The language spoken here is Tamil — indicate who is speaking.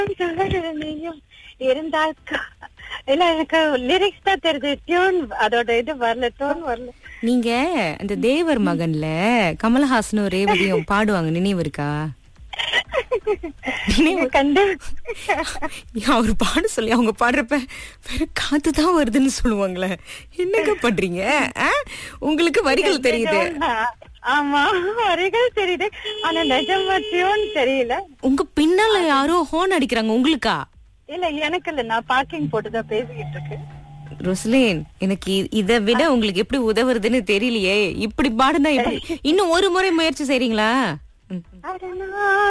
Speaker 1: நீயும் இருந்தால் இல்ல, எனக்கு லிரிக்ஸ் தான் தெரியுது. டியூன் அதோட இது வரல, டோன் வரல.
Speaker 2: நீங்க அந்த தேவர் மகன்ல கமலஹாசனும் ரேவதியும் பாடுவாங்க, நினைவு இருக்கா?
Speaker 1: கண்டு
Speaker 2: அவர் பாட சொல்லி அவங்க பாடுறப்ப வேற காத்துதான் வருதுன்னு சொல்லுவாங்களே. என்னங்க பண்றீங்க? உங்களுக்கு வரிகள் தெரியுது.
Speaker 1: ஆமா, வரிகள் தெரியுது, ஆனா நிஜமா டியூன் தெரியல.
Speaker 2: உங்க பின்னால யாரோ ஹோன் அடிக்கிறாங்க, உங்களுக்கா?
Speaker 1: இல்ல, எனக்கு இல்ல, நான் பார்க்கிங் போட்டுதான் பேசிக்கிட்டு இருக்கேன்.
Speaker 2: ரோஸ்லின், எனக்கு இதை விட உங்களுக்கு எப்படி உதவுறதுன்னு தெரியலையே. இப்படி பாடுனா எப்படி? இன்னும் ஒரு முறை முயற்சி செய்றீங்களா?